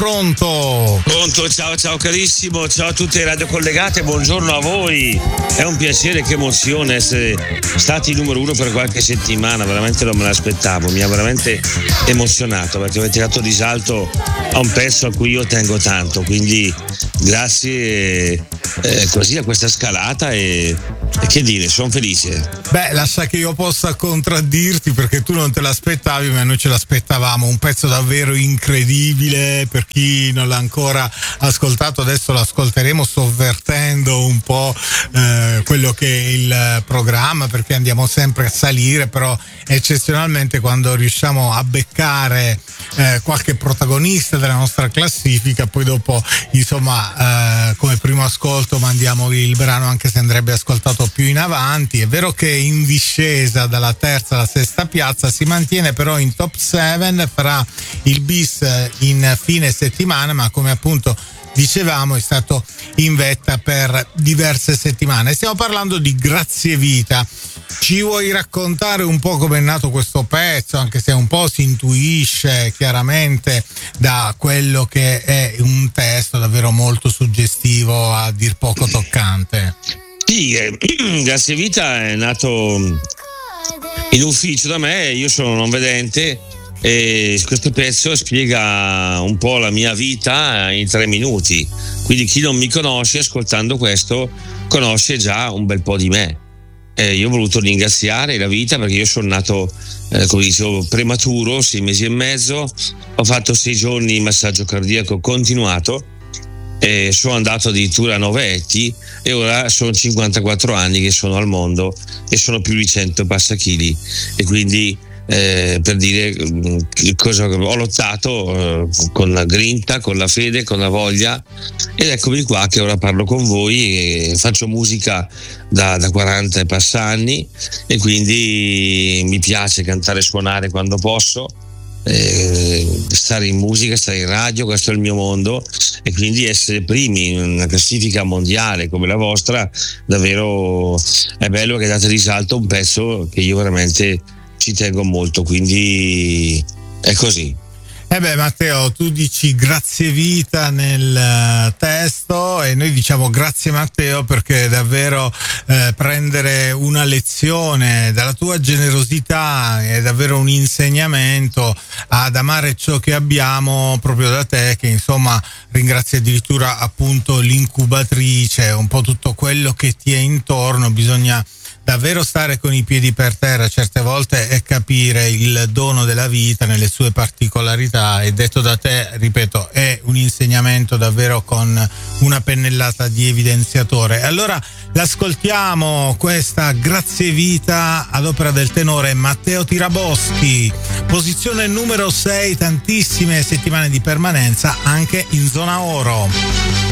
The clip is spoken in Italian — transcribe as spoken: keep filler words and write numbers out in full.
pronto? Pronto, ciao ciao carissimo, ciao a tutte le radio collegate, buongiorno a voi. È un piacere, che emozione essere stati numero uno per qualche settimana, veramente non me l'aspettavo, mi ha veramente emozionato perché avete dato risalto a un pezzo a cui io tengo tanto, quindi grazie eh, così a questa scalata e, e che dire, sono felice. Beh, lascia che io possa contraddirti perché tu non te l'aspettavi, ma noi ce l'aspettavamo, un pezzo davvero incredibile. Per chi non l'ha ancora ascoltato, adesso l'ascolteremo sovvertendo un po' eh, quello che è il programma, perché andiamo sempre a salire, però eccezionalmente quando riusciamo a beccare eh, qualche protagonista della nostra classifica, poi dopo insomma eh, come primo ascolto mandiamo il brano, anche se andrebbe ascoltato più in avanti. È vero che in discesa dalla terza alla sesta piazza, si mantiene però in top sette, farà il bis in fine settimana, ma come appunto dicevamo è stato in vetta per diverse settimane. Stiamo parlando di Grazie Vita. Ci vuoi raccontare un po' come è nato questo pezzo, anche se un po' si intuisce chiaramente da quello che è un testo davvero molto suggestivo, a dir poco toccante? Sì, eh, Grazie Vita è nato in ufficio da me, io sono non vedente e questo pezzo spiega un po' la mia vita in tre minuti, quindi chi non mi conosce ascoltando questo conosce già un bel po' di me. Eh, io ho voluto ringraziare la vita perché io sono nato, eh, come dicevo, prematuro, sei mesi e mezzo, ho fatto sei giorni di massaggio cardiaco continuato, eh, sono andato addirittura a Novetti e ora sono cinquantaquattro anni che sono al mondo e sono più di cento passachili, e quindi eh, per dire che cosa ho lottato, eh, con la grinta, con la fede, con la voglia, ed eccomi qua che ora parlo con voi e faccio musica da, da quaranta e passa anni, e quindi mi piace cantare e suonare quando posso, eh, stare in musica, stare in radio, questo è il mio mondo, e quindi essere primi in una classifica mondiale come la vostra davvero è bello, che date risalto a un pezzo che io veramente ci tengo molto, quindi è così. Eh beh, Matteo, tu dici Grazie Vita nel testo e noi diciamo grazie Matteo, perché davvero eh, prendere una lezione dalla tua generosità è davvero un insegnamento ad amare ciò che abbiamo proprio da te, che insomma ringrazi addirittura appunto l'incubatrice, un po' tutto quello che ti è intorno. Bisogna davvero stare con i piedi per terra certe volte e capire il dono della vita nelle sue particolarità, e detto da te, ripeto, è un insegnamento davvero con una pennellata di evidenziatore. Allora l'ascoltiamo, questa Grazie Vita ad opera del tenore Matteo Tiraboschi, posizione numero sei, tantissime settimane di permanenza anche in zona oro.